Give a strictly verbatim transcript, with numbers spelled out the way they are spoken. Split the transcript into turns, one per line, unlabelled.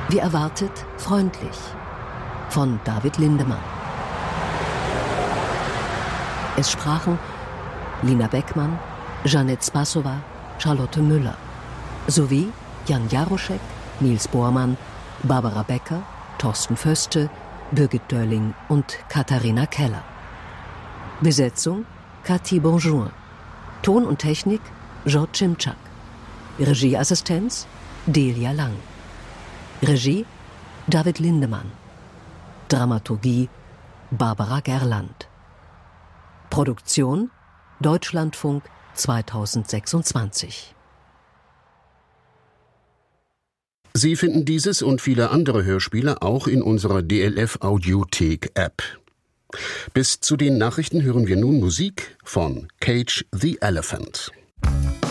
Wie erwartet, freundlich. Von David Lindemann. Es sprachen Lina Beckmann, Jeanette Spassowa, Charlotte Müller sowie Jan Jaroschek, Niels Bormann, Barbara Becker, Thorsten Föste, Birgit Dörling und Katharina Keller. Besetzung Cathy Bonjour. Ton und Technik George Cimczak. Regieassistenz Delia Lang. Regie David Lindemann. Dramaturgie Barbara Gerland. Produktion Deutschlandfunk zweitausendsechsundzwanzig.
Sie finden dieses und viele andere Hörspiele auch in unserer D L F Audiothek-App. Bis zu den Nachrichten hören wir nun Musik von Cage the Elephant.